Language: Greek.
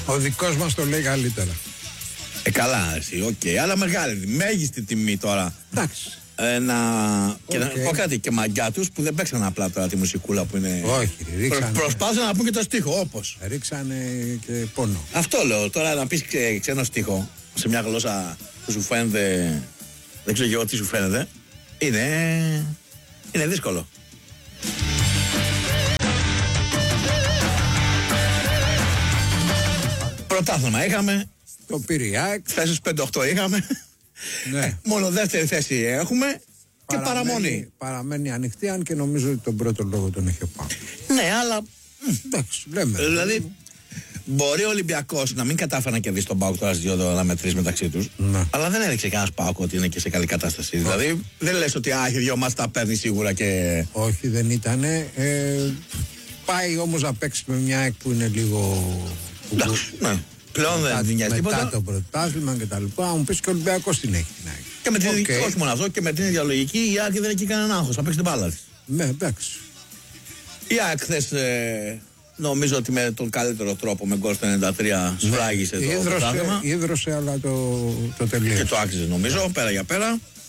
Ο δικός μας το λέει καλύτερα. Καλά, εσύ, οκ. Αλλά μεγάλη, μέγιστη τιμή τώρα. Εντάξει. Και να πω κάτι, και μαγκιά τους που δεν παίξαν απλά τώρα τη μουσικούλα που είναι. Όχι, ρίξανε. Προσπάθησαν να πούν και το στίχο, όπως. Ρίξανε και πόνο. Αυτό λέω. Τώρα να πεις ξένο στίχο σε μια γλώσσα που σου φαίνεται. Δεν ξέρω εγώ τι σου φαίνεται. Είναι δύσκολο. Πρωτάθλημα είχαμε. Το Πυριάκ. Θέσεις 5-8 είχαμε. Ναι. Μόνο δεύτερη θέση έχουμε. Και παραμονή. Παραμένει ανοιχτή, αν και νομίζω ότι τον πρώτο λόγο τον έχει ο ΠΑΟΚ. Ναι, αλλά. Εντάξει, λέμε. Δηλαδή, μπορεί ο Ολυμπιακός να μην κατάφερε να κερδίσει τον ΠΑΟΚ τώρα στις 2 μετρήσεις μεταξύ τους. Ναι. Αλλά δεν έδειξε κανένας ΠΑΟΚ ότι είναι και σε καλή κατάσταση. Δηλαδή, δεν λες ότι έχει 2 μάτς τα παίρνει σίγουρα και. Όχι, δεν ήτανε. Πάει όμως να παίξει με μια εκ που είναι λίγο. Ναι. Πλέον δεν νοιάζει τίποτα. Μετά το πρωτάθλημα και τα λοιπά, μου πεις και ο Ολυμπιακός την έχει την ΑΕΚ. Και με την όχι μόνο αυτό, και με την ίδια λογική η ΑΕΚ δεν έχει κανέναν άγχος. Θα παίξει την μπάλα της. Ναι, εντάξει. Η ΑΕΚ χθες νομίζω ότι με τον καλύτερο τρόπο με γκολ στο 93 σφράγισε το πρωτάθλημα. Ίδρωσε, αλλά το τελείωσε. Και το άξιζε νομίζω, πέρα για πέρα.